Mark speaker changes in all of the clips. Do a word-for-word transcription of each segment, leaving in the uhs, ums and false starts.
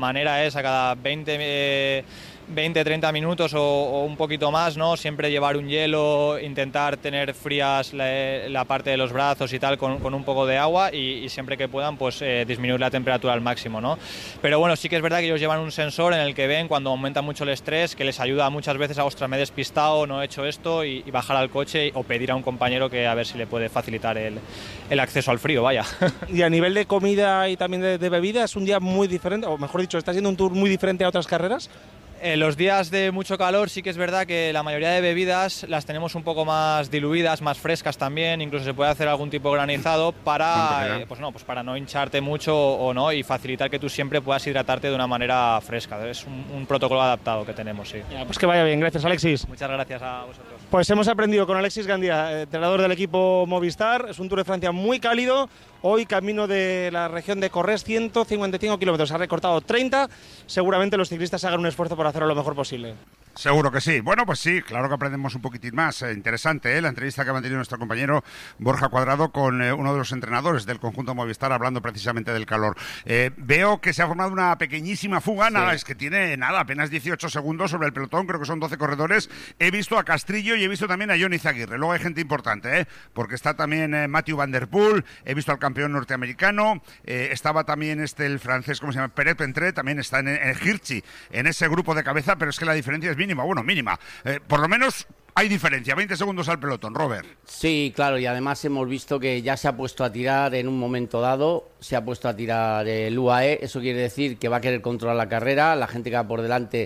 Speaker 1: manera es a cada veinte, eh, veinte treinta minutos o, o un poquito más, ¿no? Siempre llevar un hielo, intentar tener frías la, la parte de los brazos y tal con, con un poco de agua y, y siempre que puedan pues eh, disminuir la temperatura al máximo, ¿no? Pero bueno, sí que es verdad que ellos llevan un sensor en el que ven cuando aumenta mucho el estrés, que les ayuda muchas veces a, ostras, me he despistado, no he hecho esto, y, y bajar al coche o pedir a un compañero que a ver si le puede facilitar el, el acceso al frío, vaya.
Speaker 2: Y a nivel de comida y también de, de bebida, ¿es un día muy diferente? O mejor dicho, ¿está siendo un tour muy diferente a otras carreras?
Speaker 1: En los días de mucho calor sí que es verdad que la mayoría de bebidas las tenemos un poco más diluidas, más frescas también, incluso se puede hacer algún tipo de granizado para, eh, pues no, pues para no hincharte mucho o no y facilitar que tú siempre puedas hidratarte de una manera fresca. Es un, un protocolo adaptado que tenemos, sí.
Speaker 2: Ya, pues que vaya bien, gracias Alexis.
Speaker 1: Muchas gracias a vosotros.
Speaker 2: Pues hemos aprendido con Alexis Gandía, entrenador del equipo Movistar. Es un Tour de Francia muy cálido. Hoy camino de la región de Corrés, ciento cincuenta y cinco kilómetros, ha recortado treinta. Seguramente los ciclistas hagan un esfuerzo por hacerlo lo mejor posible.
Speaker 3: Seguro que sí. Bueno, pues sí, claro que aprendemos un poquitín más. Eh, interesante, ¿eh? La entrevista que ha mantenido nuestro compañero Borja Cuadrado con eh, uno de los entrenadores del conjunto Movistar, hablando precisamente del calor. Eh, veo que se ha formado una pequeñísima fuga, sí. Nada, es que tiene nada, apenas dieciocho segundos sobre el pelotón, creo que son doce corredores. He visto a Castrillo y he visto también a Johnny Zaguirre. Luego hay gente importante, ¿eh? Porque está también eh, Mathieu Van Der Poel, he visto al campeón norteamericano, eh, estaba también este el francés, ¿cómo se llama? Peret Pentré, también está en, en Hirschi, en ese grupo de cabeza, pero es que la diferencia es mínima, bueno, mínima. Eh, por lo menos hay diferencia, veinte segundos al pelotón, Robert.
Speaker 4: Sí, claro, y además hemos visto que ya se ha puesto a tirar en un momento dado, se ha puesto a tirar el U A E, eso quiere decir que va a querer controlar la carrera, la gente que va por delante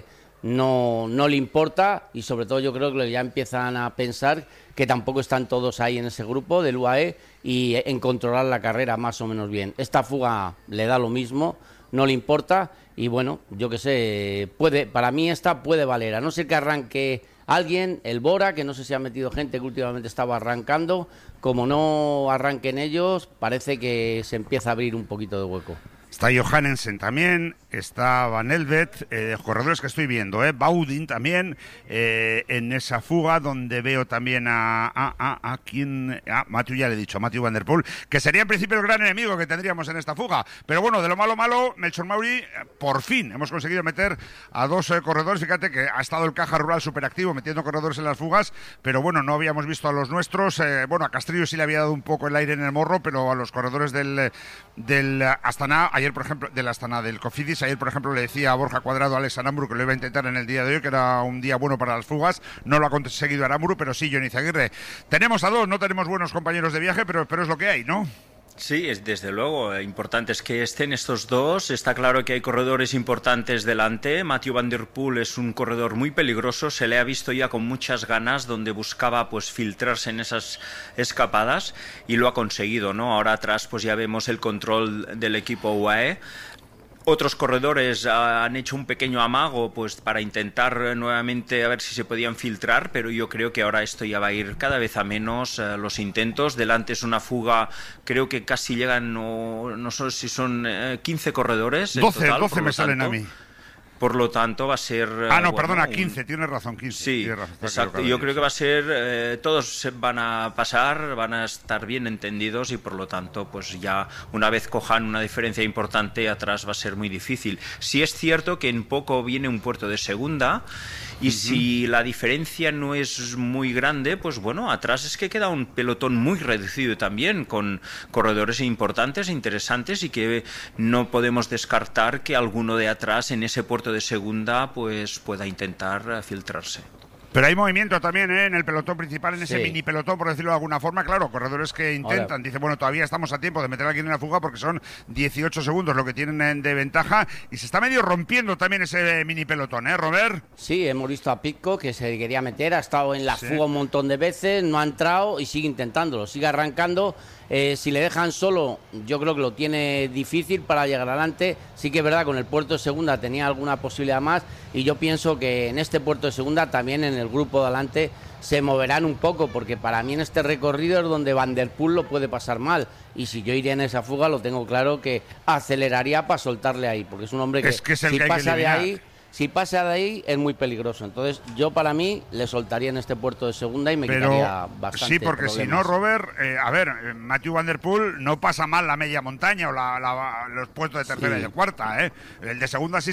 Speaker 4: no, no le importa y sobre todo yo creo que ya empiezan a pensar que tampoco están todos ahí en ese grupo del U A E y en controlar la carrera más o menos bien. Esta fuga le da lo mismo, no le importa y bueno, yo qué sé, puede, para mí esta puede valer, a no ser que arranque alguien, el Bora, que no sé si ha metido gente que últimamente estaba arrancando, como no arranquen ellos, parece que se empieza a abrir un poquito de hueco.
Speaker 3: Está Johannesen también, está Van Elvet, eh, corredores que estoy viendo, eh, Baudin también, eh, en esa fuga donde veo también a, a, a, a quien, a Mathieu, ya le he dicho, a Mathieu Van Der Poel, que sería en principio el gran enemigo que tendríamos en esta fuga, pero bueno, de lo malo malo, Melchor Mauri, por fin hemos conseguido meter a dos eh, corredores, fíjate que ha estado el Caja Rural superactivo metiendo corredores en las fugas, pero bueno, no habíamos visto a los nuestros, eh, bueno, a Castrillo sí le había dado un poco el aire en el morro, pero a los corredores del, del Astana, ayer por ejemplo, del Astana, del Cofidis, ayer por ejemplo le decía a Borja Cuadrado a Alex Aramburu que lo iba a intentar en el día de hoy, que era un día bueno para las fugas, no lo ha conseguido Aramburu, pero sí Johnny Zaguirre. Tenemos a dos, no tenemos buenos compañeros de viaje, pero, pero es lo que hay, ¿no?
Speaker 5: Sí, es, desde luego, importante es que estén estos dos. Está claro que hay corredores importantes delante. Mathieu Van Der Poel es un corredor muy peligroso, se le ha visto ya con muchas ganas, donde buscaba pues filtrarse en esas escapadas y lo ha conseguido, ¿no? Ahora atrás pues ya vemos el control del equipo U A E. Otros corredores han hecho un pequeño amago pues para intentar nuevamente a ver si se podían filtrar, pero yo creo que ahora esto ya va a ir cada vez a menos eh, los intentos. Delante es una fuga, creo que casi llegan, no, no sé si son eh, quince corredores.
Speaker 3: doce,
Speaker 5: en total,
Speaker 3: doce me salen a mí.
Speaker 5: Por lo tanto, va a ser...
Speaker 3: Ah, no,
Speaker 5: bueno,
Speaker 3: perdona,
Speaker 5: un...
Speaker 3: quince, tienes razón, quince.
Speaker 5: Sí,
Speaker 3: razón,
Speaker 5: exacto. Yo creo que va a ser... Eh, todos se van a pasar, van a estar bien entendidos y por lo tanto, pues ya una vez cojan una diferencia importante, atrás va a ser muy difícil. Sí es cierto que en poco viene un puerto de segunda y uh-huh. si la diferencia no es muy grande, pues bueno, atrás es que queda un pelotón muy reducido también, con corredores importantes, interesantes y que no podemos descartar que alguno de atrás en ese puerto de segunda pues pueda intentar filtrarse.
Speaker 3: Pero hay movimiento también ¿eh? En el pelotón principal, en ese
Speaker 4: sí.
Speaker 3: mini pelotón, por decirlo de alguna forma. Claro, corredores que intentan, dicen, bueno, todavía estamos a tiempo de meter a alguien en la fuga porque son dieciocho segundos lo que tienen de ventaja y se está medio rompiendo también ese mini pelotón, ¿eh, Robert?
Speaker 4: Sí, hemos visto a Pitcock que se quería meter, ha estado en la sí. fuga un montón de veces, no ha entrado y sigue intentándolo, sigue arrancando. Eh, si le dejan solo, yo creo que lo tiene difícil para llegar adelante. Sí que es verdad, con el puerto de segunda tenía alguna posibilidad más y yo pienso que en este puerto de segunda también en el grupo de adelante se moverán un poco, porque para mí en este recorrido es donde Van Der Poel lo puede pasar mal y si yo iría en esa fuga lo tengo claro que aceleraría para soltarle ahí, porque es un hombre que,
Speaker 3: es que es el
Speaker 4: si
Speaker 3: que
Speaker 4: pasa de ahí Si pasa de ahí es muy peligroso. Entonces yo para mí le soltaría en este puerto de segunda y me
Speaker 3: Pero,
Speaker 4: quitaría bastante
Speaker 3: sí, porque
Speaker 4: problemas.
Speaker 3: si no, Robert, eh, a ver, eh, Mathieu Van Der Poel no pasa mal la media montaña o la, la, los puestos de tercera
Speaker 4: Sí.
Speaker 3: y de cuarta, ¿eh? El de segunda sí